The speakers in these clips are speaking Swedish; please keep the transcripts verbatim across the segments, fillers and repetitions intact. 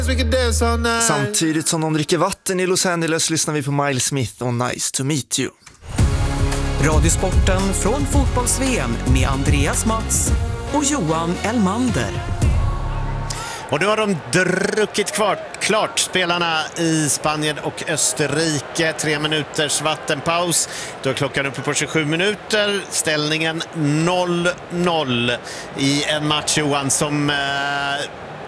Samtidigt som de dricker vatten i Los Angeles lyssnar vi på Miles Smith och Nice to meet you. Radiosporten från fotbolls-V M med Andreas Mats och Johan Elmander. Och nu har de druckit klart, klart spelarna i Spanien och Österrike. Tre minuters vattenpaus. Då är klockan uppe på tjugosju minuter. Ställningen noll noll i en match, Johan, som... Eh,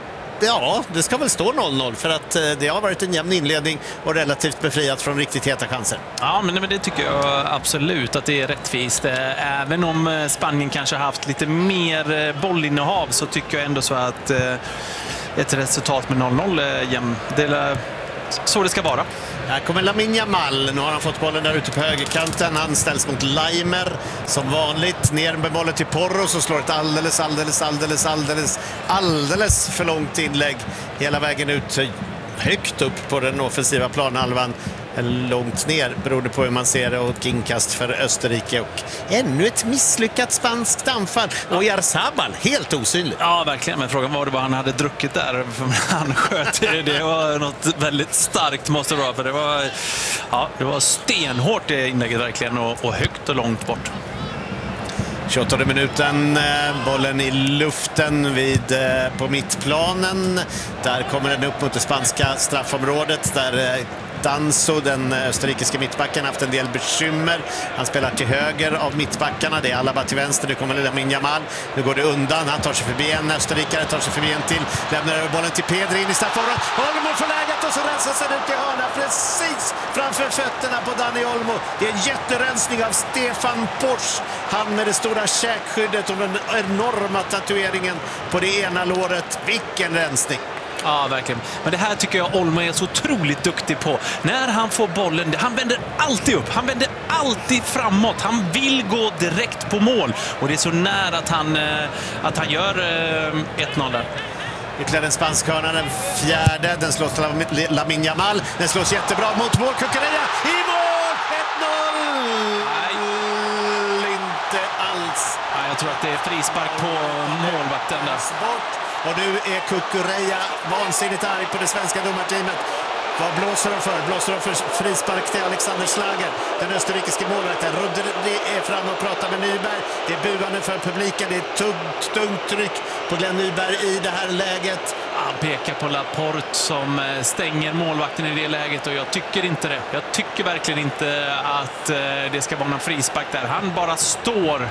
ja, det ska väl stå noll noll för att eh, det har varit en jämn inledning och relativt befriat från riktigt heta chanser. Ja, men, men det tycker jag absolut att det är rättvist. Även om Spanien kanske har haft lite mer bollinnehav så tycker jag ändå så att eh, ett resultat med noll noll är jämn. Det är så det ska vara. Här kommer Lamine Yamal. Nu har han fått bollen där ute på högerkanten. Han ställs mot Leimer som vanligt. Ner med bollen till Porro som slår ett alldeles, alldeles, alldeles, alldeles, alldeles för långt inlägg hela vägen ut, högt upp på den offensiva planhalvan. Långt ner beroende på hur man ser det, och inkast för Österrike och ännu ett misslyckat spanskt anfall. Och Oyarzabal helt osynlig. Ja, verkligen, men frågan var det vad han hade druckit där. Han sköt det. Det var något väldigt starkt måste det vara, för det var, ja, det var stenhårt det inlägget verkligen, och, och högt och långt bort. tjugoåttonde minuten, bollen i luften vid, på mittplanen. Där kommer den upp mot det spanska straffområdet där Danso, den österrikiska mittbacken, haft en del bekymmer. Han spelar till höger av mittbackarna. Det är Alaba till vänster. Nu kommer Lamine Yamal. Nu går det undan. Han tar sig förbi en österrikare, tar sig förbi en till. Lämnar över bollen till Pedri in i straffområdet. Olmo får läget och så rensar sig ut i hörna precis framför fötterna på Dani Olmo. Det är en jätterensning av Stefan Posch. Han med det stora käkskyddet och den enorma tatueringen på det ena låret. Vilken rensning! Ja, verkligen. Men det här tycker jag Olmo är så otroligt duktig på. När han får bollen, han vänder alltid upp. Han vänder alltid framåt. Han vill gå direkt på mål. Och det är så nära att han, att han gör ett noll där. Ytterligare en spansk hörna, den fjärde. Den slås till Lamine Yamal. Den slås jättebra mot mål. Cucurella i mål! ett noll! Nej, inte alls. Ja, jag tror att det är frispark på målvakten där. Bort. Och nu är Cucurella vansinnigt arg på det svenska domarteamet. Vad blåser de för? Blåser de för frispark till Alexander Schlager, den österrikiske målvakten. Rodri är fram och pratar med Nyberg. Det är buande för publiken. Det är ett tungt, tungt tryck på Glenn Nyberg i det här läget. Han pekar på Laporte som stänger målvakten i det läget, och jag tycker inte det. Jag tycker verkligen inte att det ska vara någon frispark där. Han bara står.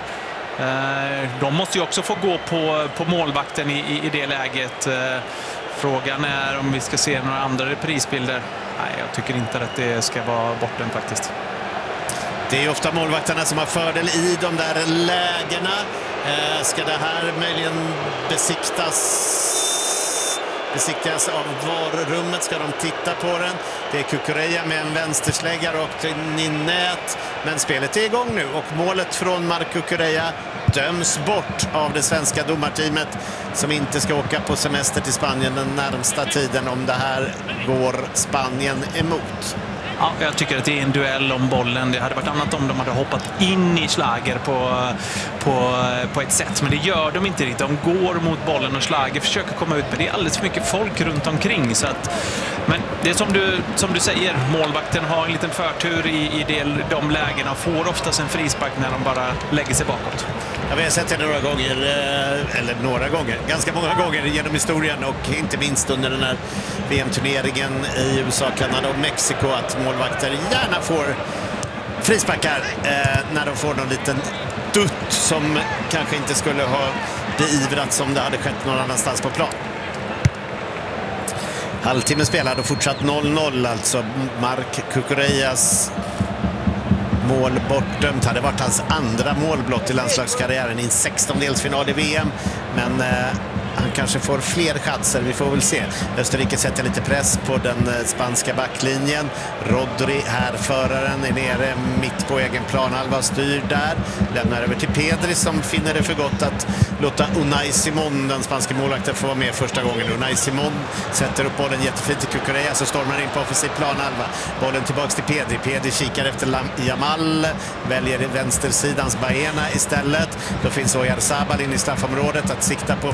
De måste ju också få gå på, på målvakten i, i, i det läget. Frågan är om vi ska se några andra reprisbilder. Nej, jag tycker inte att det ska vara borten faktiskt. Det är ofta målvakterna som har fördel i de där lägena. Ska det här möjligen besiktas besiktigas av varummet? Ska de titta på den? Det är Cucurella med en vänsterslägga rakt in i nät. Men spelet är igång nu och målet från Marc Cucurella döms bort av det svenska domarteamet som inte ska åka på semester till Spanien den närmsta tiden om det här går Spanien emot. Ja, jag tycker att det är en duell om bollen. Det hade varit annat om de hade hoppat in i Schlager på, på, på ett sätt. Men det gör de inte riktigt. De går mot bollen och Schlager försöker komma ut. Men det är alldeles för mycket folk runt omkring. Så att, men det är som du, som du säger. Målvakten har en liten förtur i, i del, de lägena. Och får oftast en frispark när de bara lägger sig bakåt. Ja, vi har sett det några gånger, eller några gånger, ganska många gånger genom historien och inte minst under den här V M-turneringen i U S A, Kanada och Mexiko att målvakter gärna får frisparkar eh, när de får någon liten dutt som kanske inte skulle ha beivrats om det hade skett någon annanstans på plan. Halvtimmen spelad och fortsatt noll noll, alltså Marc Cucurellas mål bortdömt. Hade varit hans andra målblott i landslagskarriären i en sextondelsfinal i V M, men eh, han kanske får fler chanser, vi får väl se. Österrike sätter lite press på den spanska backlinjen. Rodri, härföraren, är nere mitt på egen planhalva, styr där. Lämnar över till Pedri som finner det för gott att låta Unai Simon, den spanska målvakten, få vara med första gången. Unai Simon sätter upp bollen jättefint till Cucurella, så stormar in på offensiv planhalva. Bollen tillbaks till Pedri. Pedri kikar efter Yamal, väljer vänstersidans Baena istället. Då finns Oyarzabal in i straffområdet att sikta på för Baena.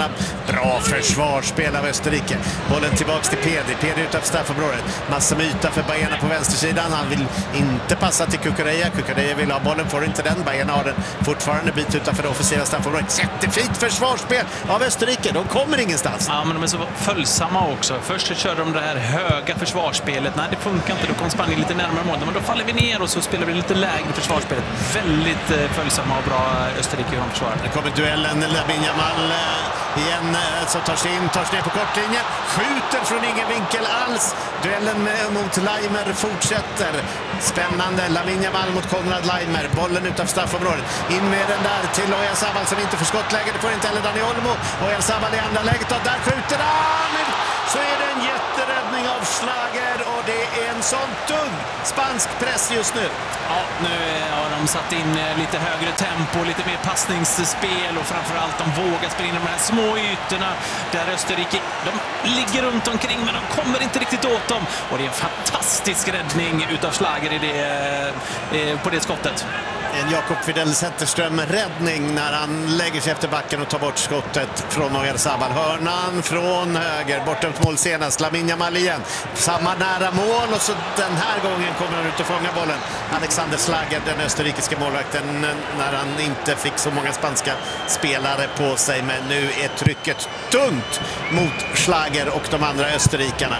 hörna. Bra försvarsspel av Österrike. Bollen tillbaks till Pedi. Pedi utanför straffområdet. Massa myta för Baena på vänstersidan. Han vill inte passa till Kukureya. Kukureya vill ha bollen, får inte den. Baena har den fortfarande bit utanför det offensiva straffområdet. Jättefint försvarsspel av Österrike. De kommer ingenstans. Ja, men de är så följsamma också. Först så kör de det här höga försvarsspelet. Nej, det funkar inte. Då kommer Spanien lite närmare mål. Men då faller vi ner och så spelar vi lite lägre försvarsspelet. Väldigt eh, följsamma och bra Österrike i försvaret. Det kommer duellen. Lamine Yamal eh, igen eh, som tar sig in, tar sig ner på kortlinjen. Skjuter från ingen vinkel alls. Duellen med, mot Laimer fortsätter. Spännande. Lamine Yamal mot Konrad Laimer. Bollen utanför straffområdet. In med den där till Oyarzabal som inte får skottläge. Det får inte heller Dani Olmo. Oyarzabal i andra läget och där skjuter han! Så är det en jätteräddning av Schlager och det är en sån tung spansk press just nu. Ja, nu har de satt in lite högre tempo, lite mer passningsspel och framförallt de vågar spela in de här små ytorna där Österrike, de ligger runt omkring men de kommer inte riktigt åt dem. Och det är en fantastisk räddning utav Schlager i det, på det skottet. En Jakob Fidel Zetterström-räddning när han lägger sig efter backen och tar bort skottet från Oyarzabal. Hörnan från höger, bortdömt mål senast. Lamine Yamal igen. Samma nära mål och så den här gången kommer han ut och fånga bollen. Alexander Schlager, den österrikiska målvakten, när han inte fick så många spanska spelare på sig. Men nu är trycket tungt mot Schlager och de andra österrikarna.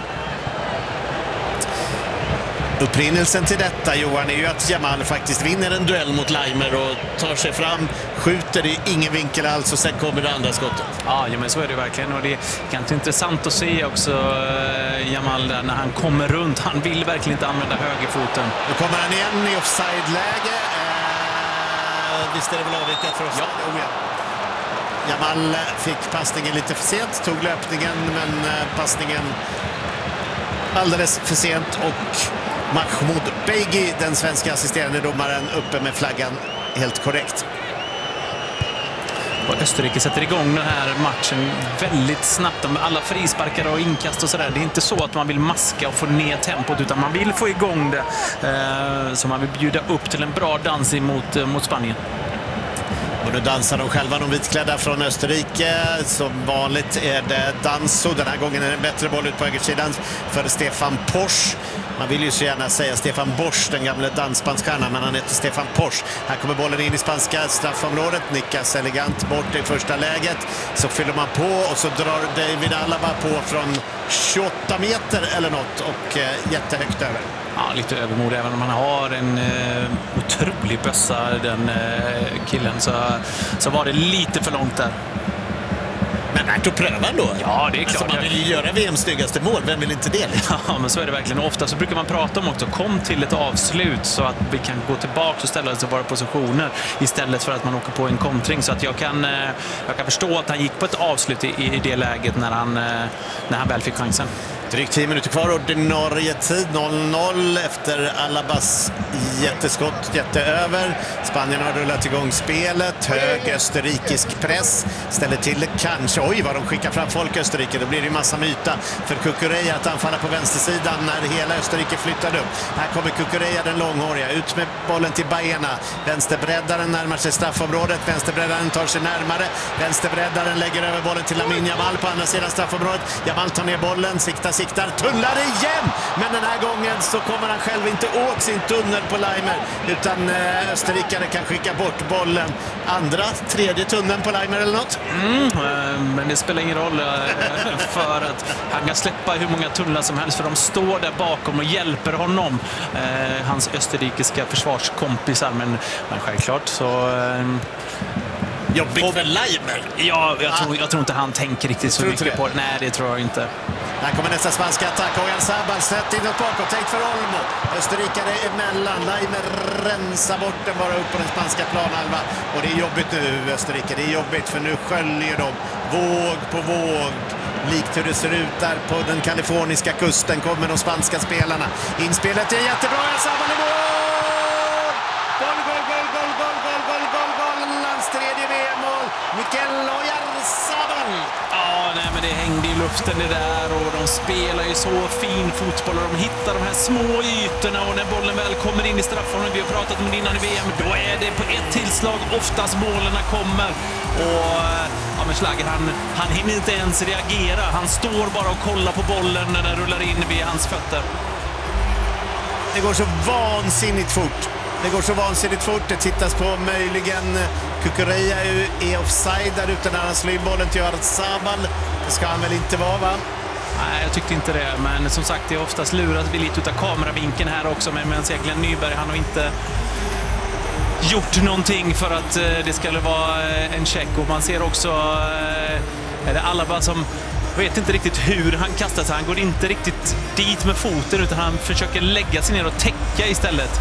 Upprinnelsen till detta, Johan, är ju att Yamal faktiskt vinner en duell mot Laimer och tar sig fram, skjuter i ingen vinkel alls och sen kommer det andra skottet. Ja, ja men så är det verkligen och det är ganska intressant att se också uh, Yamal där när han kommer runt. Han vill verkligen inte använda högerfoten. Nu kommer han igen i offside-läge. Uh, visst är det väl avvikat för offside? Ja. Oh, ja. Yamal fick passningen lite för sent, tog löpningen men uh, passningen alldeles för sent och Mahmoud Beygi, den svenska assisterande domaren, uppe med flaggan helt korrekt. Och Österrike sätter igång den här matchen väldigt snabbt. Alla frisparkar och inkast och sådär. Det är inte så att man vill maska och få ner tempot utan man vill få igång det. Eh, så man vill bjuda upp till en bra dans mot, mot Spanien. Och nu dansar de själva, de vitklädda från Österrike. Som vanligt är det Danso. Den här gången är det en bättre boll ut på högersidan för Stefan Posch. Man vill ju så gärna säga Stefan Bosch, den gamla dansbandsstjärnan, men han heter Stefan Posch. Här kommer bollen in i spanska straffområdet. Nickas elegant bort i första läget. Så fyller man på och så drar David Alaba på från tjugoåtta meter eller något och eh, jättehögt över. Ja, lite övermod även om han har en eh, otrolig bössa, den eh, killen, så, så var det lite för långt där. Men värt att pröva då. Ja, det är klart. Alltså man vill ju göra V M:s styggaste mål, vem vill inte det? Liksom? Ja, men så är det verkligen. Och ofta så brukar man prata om också, kom till ett avslut så att vi kan gå tillbaka och ställa oss i våra positioner istället för att man åker på en kontring. Så att jag kan, jag kan förstå att han gick på ett avslut i, i det läget när han, när han väl fick chansen. Drygt tio minuter kvar, ordinarie tid noll noll efter Alabas jätteskott, jätteöver. Spanien har rullat igång spelet, hög österrikisk press, ställer till det kanske, oj vad de skickar fram folk Österrike, då blir det ju massa myta för Kukureya att anfalla på vänstersidan när hela Österrike flyttade upp. Här kommer Kukureya, den långhåriga, ut med bollen till Baena, vänsterbreddaren närmar sig straffområdet, vänsterbreddaren tar sig närmare, vänsterbreddaren lägger över bollen till Lamine Yamal på andra sidan straffområdet. Yamal tar ner bollen, siktar siktar, tunnlar igen, men den här gången så kommer han själv inte åt sin tunnel på Laimer, utan eh, österrikare kan skicka bort bollen. Andra, tredje tunneln på Laimer eller något? Mm, eh, men det spelar ingen roll eh, för att han kan släppa hur många tunnlar som helst för de står där bakom och hjälper honom, eh, hans österrikiska försvarskompisar, men, men självklart så... Eh, Jobbigt för Laimer. Ja, jag tror, jag tror inte han tänker riktigt så mycket på det. Nej, det tror jag inte. Här kommer nästa spanska attack. Oyarzabal släppt inåt bakåt. Tänkt för Olmo. Österrikare emellan. Laimer rensar bort den bara upp på den spanska planhalva. Och det är jobbigt nu, Österrike. Det är jobbigt för nu sköljer de våg på våg. Likt hur det ser ut där på den kaliforniska kusten kommer de spanska spelarna. Inspelet är jättebra. Oyarzabal i mål! Gol, gol, gol, gol, gol, gol, gol, gol, gol. Lands tredje V M-mål. Mikel Oyarzabal. Ja, nej, men det hängde i luften det där och de spelar ju så fin fotboll och de hittar de här små ytorna och när bollen väl kommer in i straffområdet, vi har pratat om det innan i V M, då är det på ett tillslag oftast målen kommer. Och ja, men Schlager, han, han hinner inte ens reagera. Han står bara och kollar på bollen när den rullar in vid hans fötter. Det går så vansinnigt fort. Det går så vansinnigt fort. Det tittas på möjligen Cucurella är offside där ute när han slår in bollen till Oyarzabal. Det ska han väl inte vara, va? Nej, jag tyckte inte det. Men som sagt, det är oftast lurat vi lite utav kameravinkeln här också. Men medan Glenn Nyberg, han har inte gjort någonting för att det skulle vara en check. Och man ser också är det Alaba som vet inte riktigt hur han kastar sig. Han går inte riktigt dit med foten utan han försöker lägga sig ner och täcka istället.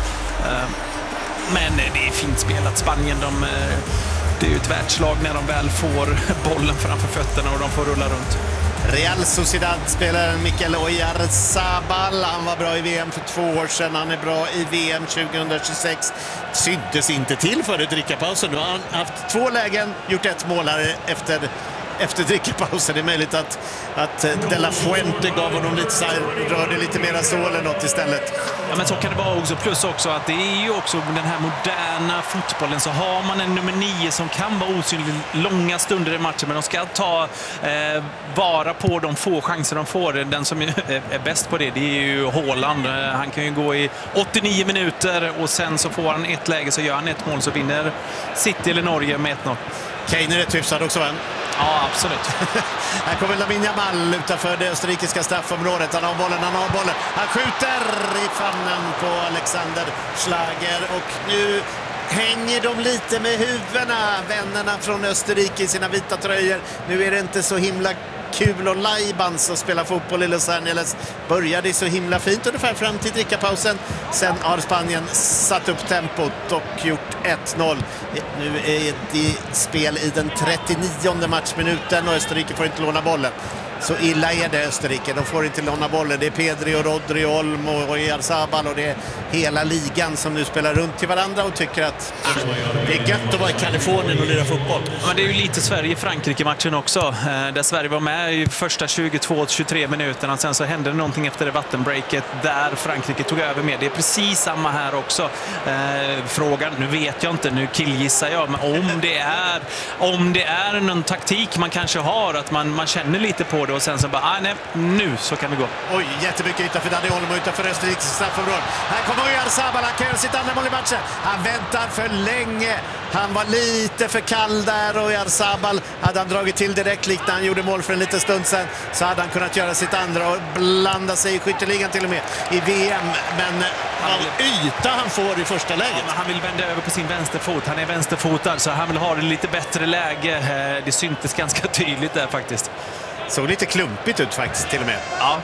Men det är fint spelat. Spanien, de, det är ju ett världslag när de väl får bollen framför fötterna och de får rulla runt. Real Sociedad-spelaren Mikel Oyarzabal, han var bra i V M för två år sedan, han är bra i V M tjugohundratjugosex. Syntes inte till före drickapausen. Nu har han haft två lägen, gjort ett mål här efter efter drickapausen. Det är möjligt att, att De La Fuente gav honom lite så här, rörde lite mera så eller något istället. Ja, men så kan det vara också. Plus också att det är ju också den här moderna fotbollen, så har man en nummer nio som kan vara osynlig långa stunder i matchen, men de ska ta eh, vara på de få chanser de får. Den som är, är bäst på det, det är ju Haaland. Han kan ju gå i åttionio minuter och sen så får han ett läge, så gör han ett mål, så vinner City eller Norge med ett noll. Kane är rätt hyfsad också, va? Ja, absolut. Här kommer Lamine Yamal utanför det österrikiska straffområdet. Han har bollen, han har bollen. Han skjuter i famnen på Alexander Schlager. Och nu hänger de lite med huvudena, vännerna från Österrike i sina vita tröjor. Nu är det inte så himla kul och lajbans att spela fotboll i Los Angeles. Började så himla fint ungefär fram till drickapausen. Sen har Spanien satt upp tempot och gjort ett noll. Nu är det spel i den trettionionde matchminuten och Österrike får inte låna bollen. Så illa är det Österrike. De får inte låna bollen. Det är Pedri och Rodri, Olmo och Oyarzabal och det är hela ligan som nu spelar runt till varandra och tycker att ah, det är gött att vara i Kalifornien och lira fotboll. Men det är ju lite Sverige-Frankrike-matchen också. Där Sverige var med i första tjugotvå till tjugotre minuterna. Sen så hände det någonting efter det vattenbreaket där Frankrike tog över med. Det är precis samma här också. Eh, frågan, nu vet jag inte, nu killgissar jag, men om det är om det är någon taktik man kanske har, att man, man känner lite på det och sen så bara, ah, nej, nu så kan det gå. Oj, jättemycket utanför Dani Olmo, utanför Österrikes straffområde. Här kommer Oyarzabal, han kan göra sitt andra mål i matchen. Han väntar för länge. Han var lite för kall där och Oyarzabal hade han dragit till direkt likt när han gjorde mål för en liten stund sedan, så hade han kunnat göra sitt andra och blanda sig i skytteligan till och med i V M. Men av yta han får i första läget. Ja, men han vill vända över på sin vänsterfot. Han är vänsterfotad så han vill ha det lite bättre läge. Det syntes ganska tydligt där faktiskt. Såg lite klumpigt ut faktiskt till och med. Ja.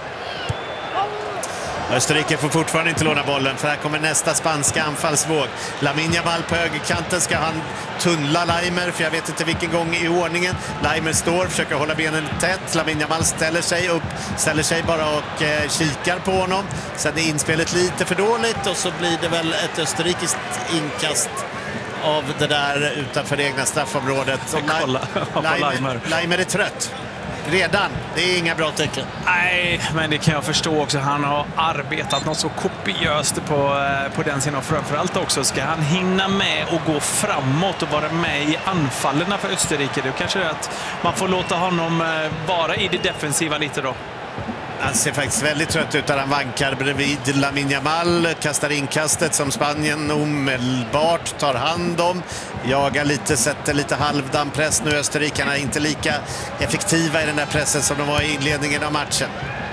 Österrike får fortfarande inte låna bollen, för här kommer nästa spanska anfallsvåg. Lamine Yamal på högerkanten, ska han tunnla Leimer, för jag vet inte vilken gång i ordningen. Leimer står, försöker hålla benen tätt. Lamine Yamal ställer sig upp, ställer sig bara och eh, kikar på honom. Sen är inspelet lite för dåligt och så blir det väl ett österrikiskt inkast av det där utanför det egna straffområdet. Kolla, Leimer, Leimer är trött. Redan. Det är inga bra tecken. Nej, men det kan jag förstå också. Han har arbetat något så kopiöst på, på den sidan. Framförallt också ska han hinna med och gå framåt och vara med i anfallerna för Österrike. Det kanske är att man får låta honom vara i det defensiva lite då. Han ser faktiskt väldigt trött ut där han vankar bredvid Lamine Yamal, kastar inkastet som Spanien omedelbart tar hand om. Jagar lite, sätter lite halvdan press nu. Österrikarna är inte lika effektiva i den där pressen som de var i inledningen av matchen.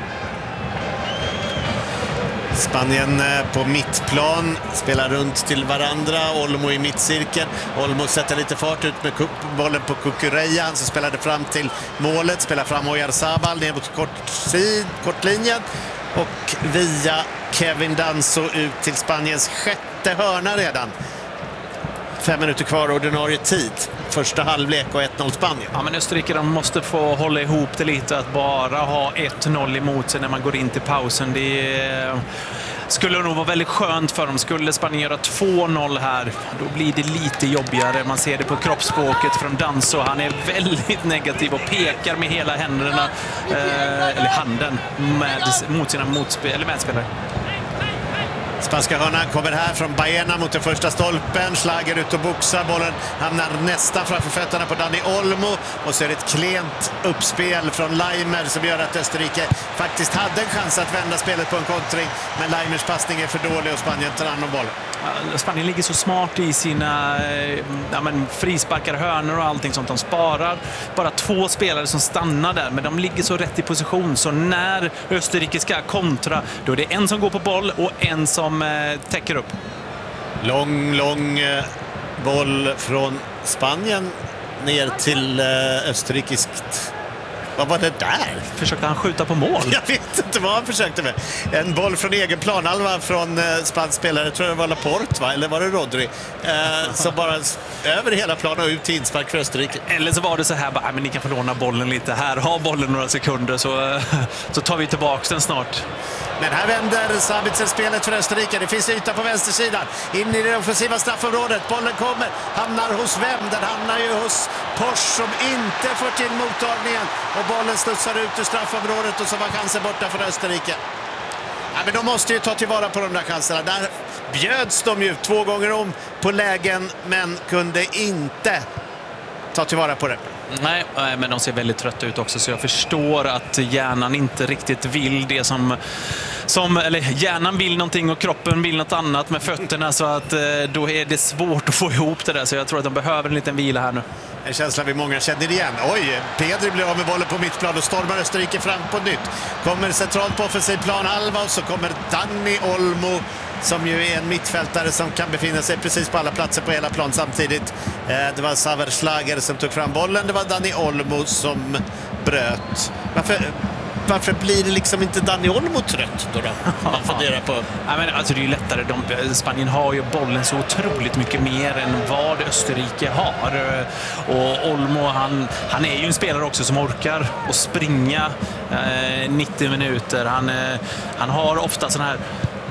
Spanien på mittplan spelar runt till varandra. Olmo i mittcirkeln. Olmo sätter lite fart ut med bollen på Cucurella. Han som spelade fram till målet. Spelar fram Oyarzabal ner mot kortsid, kortlinjen. Och via Kevin Danso ut till Spaniens sjätte hörna redan. Fem minuter kvar ordinarie tid. första halvlek och ett noll Spanien. Ja, men Österrike, de måste få hålla ihop det lite, att bara ha ett noll emot sig när man går in till pausen. Det är... skulle nog vara väldigt skönt för dem. Skulle Spanien göra två noll här, då blir det lite jobbigare. Man ser det på kroppsspråket från Danso. Han är väldigt negativ och pekar med hela händerna, eh, eller handen, med, mot sina motspel, eller medspelare. Spanska hörnan kommer här från Baena mot den första stolpen. Schlager ut och boxar. Bollen hamnar nästan framför fötterna på Dani Olmo. Och så är det ett klent uppspel från Leimer som gör att Österrike faktiskt hade en chans att vända spelet på en kontring. Men Leimers passning är för dålig och Spanien tar hand om bollen. Spanien ligger så smart i sina ja, men, frisparkar, hörnor och allting sånt. De sparar bara två spelare som stannar där, men de ligger så rätt i position. Så när Österrike ska kontra, då är det en som går på boll och en som eh, täcker upp. Lång, lång eh, boll från Spanien ner till eh, österrikiskt. Vad var det där? Försökte han skjuta på mål? Jag vet inte vad han försökte med. En boll från egen planhalva från eh, spansk spelare, tror jag det var Laporte, va? Eller var det Rodri? Eh, som bara över hela planen och ut till inspark för Österrike. Eller så var det så här, bara, men ni kan få låna bollen lite här. Ha bollen några sekunder så, så tar vi tillbaka den snart. Men här vänder Sabitzer spelet för Österrike. Det finns yta på vänstersidan. In i det offensiva straffområdet. Bollen kommer. Hamnar hos vem? Den hamnar ju hos Posch som inte får till mottagningen. Och bollen studsar ut ur straffområdet och så var chansen borta för Österrike. Ja, men de måste ju ta tillvara på de där chanserna. Där bjöds de ju två gånger om på lägen men kunde inte ta tillvara på det. Nej, men de ser väldigt trötta ut också, så jag förstår att hjärnan inte riktigt vill det som, som eller hjärnan vill någonting och kroppen vill något annat med fötterna, så att då är det svårt att få ihop det där, så jag tror att de behöver en liten vila här nu. En känsla vi många känner igen. Oj, Pedri blir av med bollen på mittplan och stormar Österrike fram på nytt. Kommer centralt på offensiv plan halva och så kommer Dani Olmo som ju är en mittfältare som kan befinna sig precis på alla platser på hela plan samtidigt. Det var Xaver Schlager som tog fram bollen. Det var Dani Olmo som bröt. Varför, varför blir det liksom inte Dani Olmo trött då? då? Man funderar på. Ja, men alltså det är ju lättare. De, Spanien har ju bollen så otroligt mycket mer än vad Österrike har. Och Olmo, han, han är ju en spelare också som orkar att springa eh, nittio minuter. Han, eh, han har ofta sån här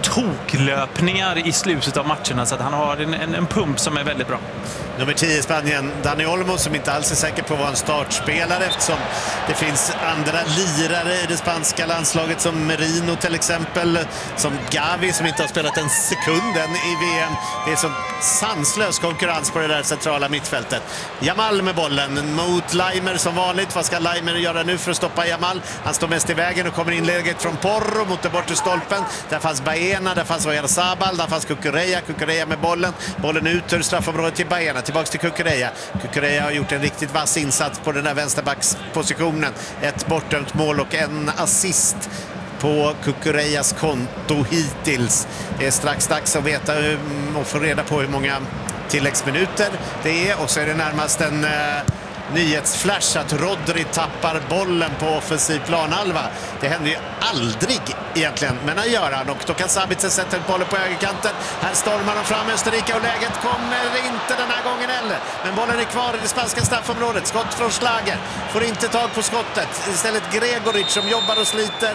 toklöpningar i slutet av matcherna, så att han har en, en, en pump som är väldigt bra. Nummer tio i Spanien, Dani Olmo, som inte alls är säker på att vara en startspelare eftersom det finns andra lirare i det spanska landslaget som Merino till exempel, som Gavi som inte har spelat en sekund än i V M. Det är så sanslös konkurrens på det där centrala mittfältet. Jamal med bollen mot Leimer som vanligt. Vad ska Leimer göra nu för att stoppa Jamal? Han står mest i vägen och kommer in läget från Porro mot den bortre stolpen. Där fanns Baena, där fanns Oyarzabal, där fanns Cucurella. Cucurella med bollen. Bollen ut ur straffområdet till Baena. Tillbaks till Cucurella. Cucurella har gjort en riktigt vass insats på den där vänsterbackspositionen. Ett bortdömt mål och en assist på Cucurellas konto hittills. Det är strax dags att veta och få reda på hur många tilläggsminuter det är. Och så är det närmast en eh, nyhetsflash att Rodri tappar bollen på offensiv planhalva. Det händer ju aldrig egentligen, men han gör han, och då kan Sabitzer sätta ut bollen på högerkanten. Här stormar de fram Österrike och läget kommer inte den här gången heller. Men bollen är kvar i det spanska straffområdet. Skott från Schlager. Får inte tag på skottet. Istället Gregoric som jobbar och sliter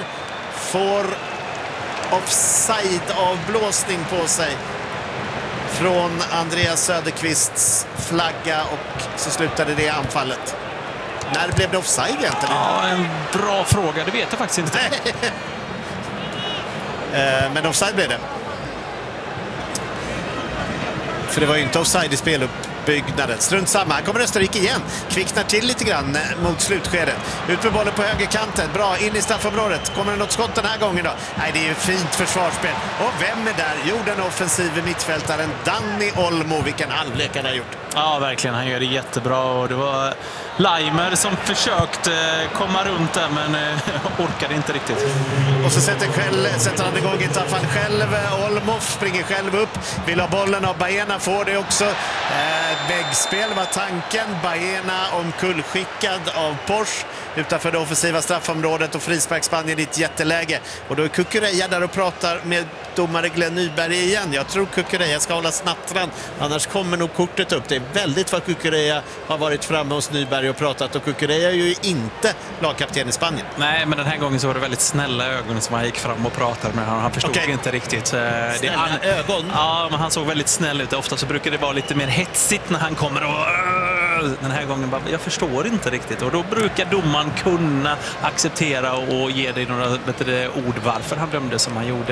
får offside-avblåsning på sig från Andreas Söderqvists flagga, och så slutade det anfallet. När blev det offside egentligen? Ja, en bra fråga. Det vet jag faktiskt inte. Men offside blev det. För det var ju inte offside i speluppbyggnaden. Strunt samma. Här kommer Österrike igen. Kvicknar till lite grann mot slutskedet. Ut med bollen på högerkanten. Bra, in i straffområdet. Kommer det något skott den här gången då? Nej, det är ju fint försvarsspel. Och vem är där? Jo, den offensiva mittfältaren Dani Olmo. Vilken halvlek han har gjort. Ja, verkligen. Han gör det jättebra. Och det var Leimer som försökte komma runt där, men orkade inte riktigt. Och så sätter, själv, sätter han igång ett anfall själv. Olmo springer själv upp. Vill ha bollen av Baena. Får det också. Eh, väggspel var tanken. Baena omkullskickad av Porsche utanför det offensiva straffområdet och frispark Spanien i ett jätteläge. Och då är Cucurella där och pratar med domare Glenn Nyberg igen. Jag tror Cucurella ska hålla snattran, annars kommer nog kortet upp. Det är väldigt vad Cucurella har varit framme hos Nyberg och pratat, och Cucurella är ju inte lagkapten i Spanien. Nej, men den här gången så var det väldigt snälla ögon som han gick fram och pratade med honom. Han förstod okay. inte riktigt. Snälla det, han, ögon? Ja, men han såg väldigt snäll ut. Ofta så brukar det vara lite mer hetsigt när han kommer och... Den här gången bara, jag förstår inte riktigt. Och då brukar domaren kunna acceptera och ge dig några bättre ord varför han dömde som han gjorde.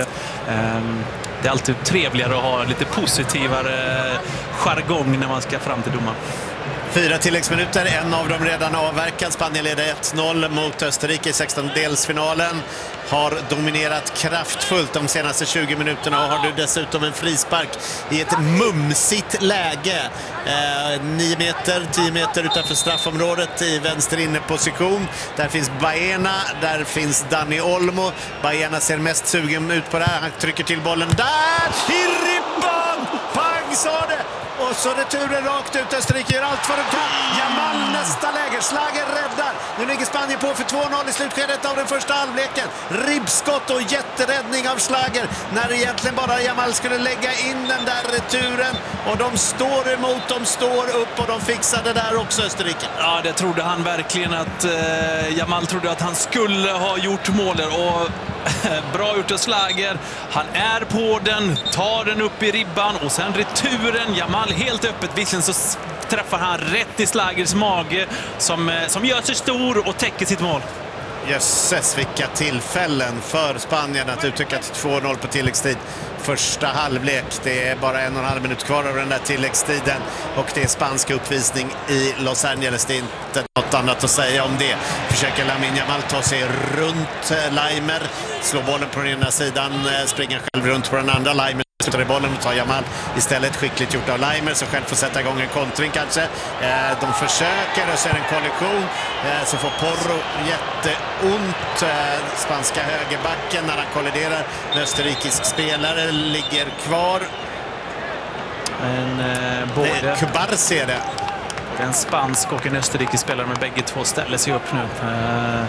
Det är alltid trevligare att ha lite positivare jargong när man ska fram till domaren. Fyra tilläggsminuter, en av dem redan avverkad. Spanien leder ett noll mot Österrike i sextondelsfinalen. Har dominerat kraftfullt de senaste tjugo minuterna och har du dessutom en frispark i ett mumsigt läge. Eh, nio meter, tio meter utanför straffområdet i vänster inneposition. Där finns Baena, där finns Dani Olmo. Baena ser mest sugen ut på det här. Han trycker till bollen där i ribban! Pang sa det! Och så returen rakt ut. Österrike gör allt vad de kan. Jamal nästa läge. Schlager räddar. Nu ligger Spanien på för två noll i slutskedet av den första halvleken. Ribbskott och jätteräddning av Schlager. När egentligen bara Jamal skulle lägga in den där returen. Och de står emot, de står upp och de fixade där också Österrike. Ja, det trodde han verkligen att eh, Jamal trodde att han skulle ha gjort målet. Och bra gjort av Schlager. Han är på den, tar den upp i ribban och sen returen. Jamal helt öppet. Visserligen så träffar han rätt i Schlagers mage som, som gör sig stor och täcker sitt mål. Jösses, vilka tillfällen för Spanien att uttrycka till två noll på tilläggstid. Första halvlek, det är bara en och en halv minut kvar av den där tilläggstiden och det är spansk uppvisning i Los Angeles. Det är inte något annat att säga om det. Försöker Lamine Yamal ta sig runt Leimer, slår bollen på den ena sidan, springer själv runt på den andra. Leimer slutar i bollen och tar Yamal istället, skickligt gjort av Leimer som själv får sätta igång en kontring kanske. De försöker och så är det en kollision, så får Porro jätteont, spanska högerbacken, när han kolliderar med österrikisk spelare, ligger kvar. En, eh, både... det är Kubarsi är det. En spansk och en österrikisk spelare med bägge två ställer sig upp nu. Eh...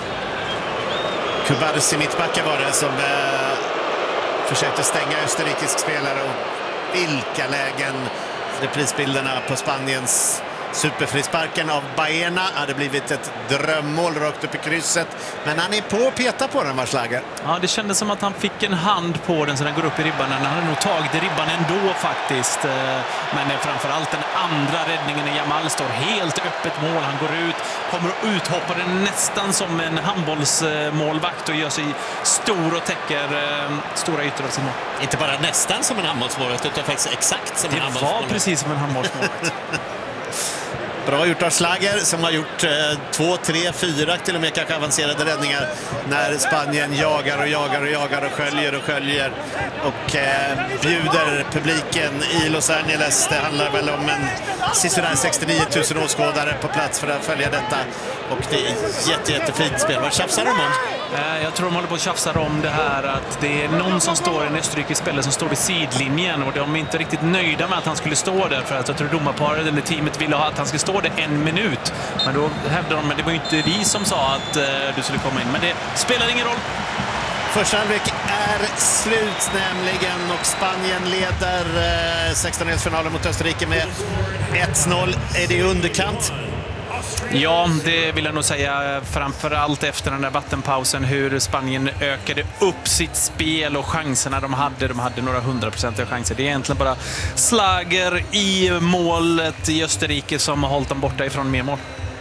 Kubarsi mittbacken var det som eh, försökte stänga österrikisk spelare, och vilka lägen. Reprisbilderna på Spaniens superfrisparken av Baena hade blivit ett drömmål rakt upp i krysset, men han är på att peta på den, var Schlager. Ja, det kändes som att han fick en hand på den så den går upp i ribban. Han hade nog tagit ribban ändå faktiskt, men framförallt den andra räddningen när Jamal står helt öppet mål. Han går ut, kommer och uthoppar den nästan som en handbollsmålvakt och gör sig stor och täcker stora ytor av sin mål. Inte bara nästan som en handbollsmålvakt utan faktiskt exakt som en handbollsmålvakt. Det var precis som en handbollsmålvakt. Bra gjort av Schlager som har gjort eh, två, tre, fyra till och med kanske avancerade räddningar när Spanien jagar och jagar och jagar och sköljer och sköljer och eh, bjuder publiken i Los Angeles. Det handlar väl om en sisådär sextionio tusen åskådare på plats för att följa detta, och det är jätte, jättefint spel. Vad tjafsar de om? Jag tror de håller på att tjafsa om det här att det är någon som står, en österrikisk spelare som står vid sidlinjen, och de är inte riktigt nöjda med att han skulle stå där, för att jag tror domarparet eller teamet ville ha att han skulle stå där en minut. Men då hävdade de, men det var ju inte vi som sa att uh, du skulle komma in. Men det spelar ingen roll. Första halvlek är slut nämligen, och Spanien leder eh, sextondelsfinalen mot Österrike med ett noll. Är det i underkant? Ja, det vill jag nog säga, framförallt efter den där vattenpausen, hur Spanien ökade upp sitt spel och chanserna de hade. De hade några hundraprocentiga chanser. Det är egentligen bara Schlager i målet i Österrike som har hållit dem borta ifrån mer mål.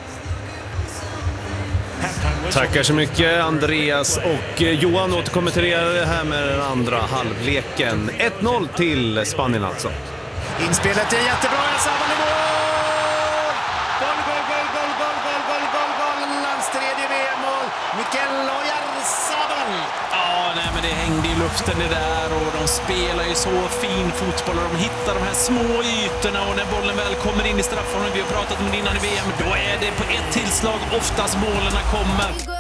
Tackar så mycket Andreas, och Johan återkommer till det här med den andra halvleken. ett noll till Spanien alltså. Inspelet är jättebra, jag sa väl i mål! Gol, gol, gol, gol, gol, gol, gol, gol, gol, lands tredje V M-mål, Mikel Oyarzabal. Ja, nej, men det hängde i luften det där, och de spelar ju så fin fotboll och de hittar de här små ytorna, och när bollen väl kommer in i straffområdet, vi har pratat om det innan i V M, då är det på ett tillslag oftast målen kommer.